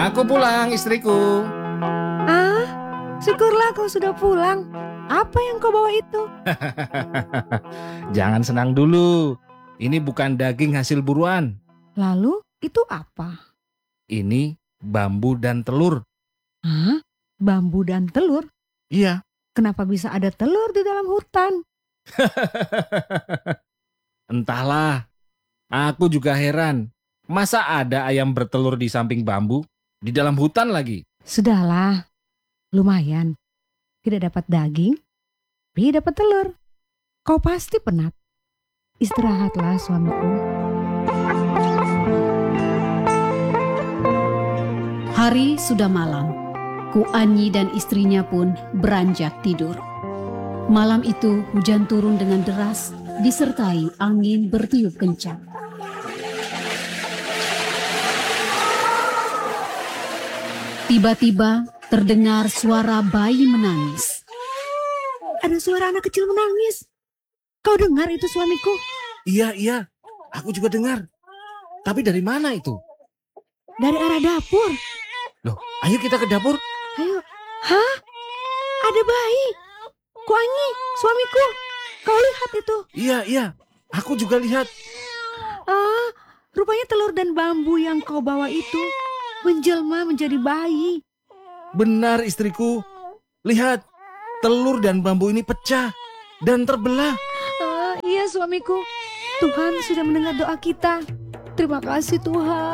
Aku pulang, istriku. Ah, syukurlah kau sudah pulang. Apa yang kau bawa itu? Jangan senang dulu. Ini bukan daging hasil buruan. Lalu itu apa? Ini bambu dan telur. Hah? Bambu dan telur? Iya. Kenapa bisa ada telur di dalam hutan? Entahlah. Aku juga heran. Masa ada ayam bertelur di samping bambu? Di dalam hutan lagi. Sudahlah, lumayan. Tidak dapat daging, tapi dapat telur. Kau pasti penat. Istirahatlah suamiku. Hari sudah malam. Ku Anyi dan istrinya pun beranjak tidur. Malam itu hujan turun dengan deras, disertai angin bertiup kencang. Tiba-tiba terdengar suara bayi menangis. Ada suara anak kecil menangis. Kau dengar itu suamiku? Iya. Aku juga dengar. Tapi dari mana itu? Dari arah dapur. Loh, ayo kita ke dapur. Ayo. Hah? Ada bayi. Ku Anyi, suamiku. Kau lihat itu? Iya. Aku juga lihat. Ah, rupanya telur dan bambu yang kau bawa itu menjelma menjadi bayi. Benar, istriku. Lihat, telur dan bambu ini pecah dan terbelah. Iya suamiku. Tuhan sudah mendengar doa kita. Terima kasih Tuhan.